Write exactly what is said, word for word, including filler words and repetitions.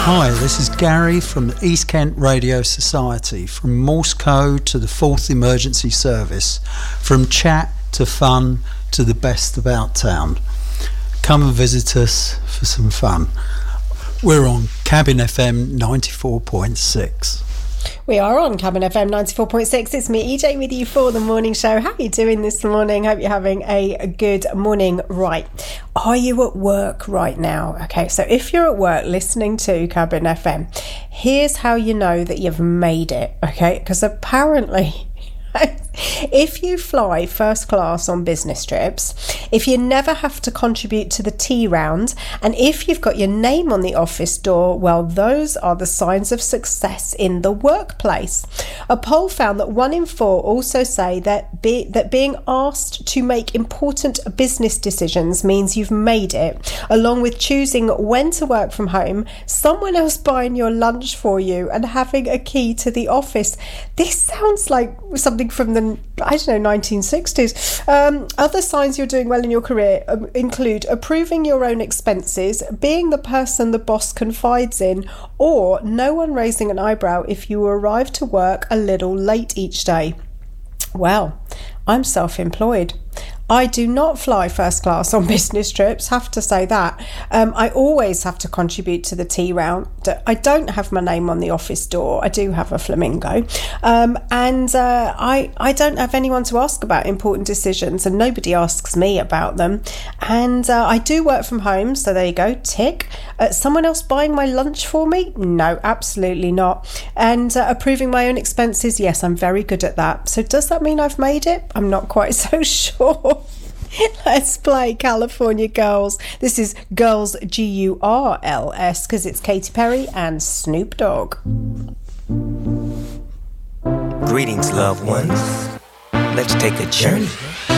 Hi, this is Gary from the East Kent Radio Society. From Morse code to the fourth emergency service, from chat to fun to the best about town. Come and visit us for some fun. We're on Cabin F M ninety-four point six. We are on Cabin F M ninety-four point six. It's me, E J, with you for the morning show. How are you doing this morning? Hope you're having a good morning. Right. Are you at work right now? Okay, so if you're at work listening to Cabin F M, here's how you know that you've made it, okay? Because apparently, if you fly first class on business trips, if you never have to contribute to the tea round, and if you've got your name on the office door, well, those are the signs of success in the workplace. A poll found that one in four also say that be, that being asked to make important business decisions means you've made it, along with choosing when to work from home, someone else buying your lunch for you, and having a key to the office. This sounds like something from the, I don't know, nineteen sixties. Um, other signs you're doing well in your career um, include approving your own expenses, being the person the boss confides in, or no one raising an eyebrow if you arrive to work a little late each day. Well, I'm self-employed. I do not fly first class on business trips, have to say that. Um, I always have to contribute to the tea round. I don't have my name on the office door. I do have a flamingo. Um, and uh, I, I don't have anyone to ask about important decisions, and nobody asks me about them. And uh, I do work from home, so there you go, tick. Uh, someone else buying my lunch for me? No, absolutely not. And uh, approving my own expenses? Yes, I'm very good at that. So does that mean I've made it? I'm not quite so sure. Let's play California Girls. This is Girls, G U R L S, because it's Katy Perry and Snoop Dogg. Greetings, loved ones. Let's take a journey